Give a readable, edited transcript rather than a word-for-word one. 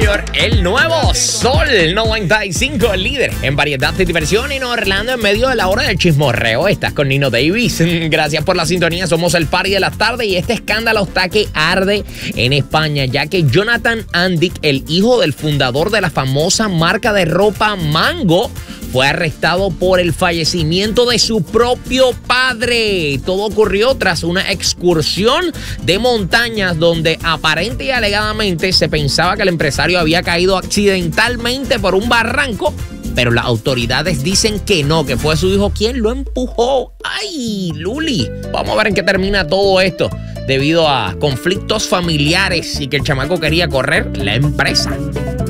York, el nuevo Sol 95, el líder en variedad de diversión en Orlando en medio de la hora del chismorreo. Estás con Nino Davis. Gracias por la sintonía. Somos el party de las tardes y este escándalo está que arde en España, ya que Jonathan Andic, el hijo del fundador de la famosa marca de ropa Mango, fue arrestado por el fallecimiento de su propio padre. Todo ocurrió tras una excursión de montañas donde aparente y alegadamente se pensaba que el empresario había caído accidentalmente por un barranco, pero las autoridades dicen que no, que fue su hijo quien lo empujó. ¡Ay, Luli! Vamos a ver en qué termina todo esto debido a conflictos familiares y que el chamaco quería correr la empresa.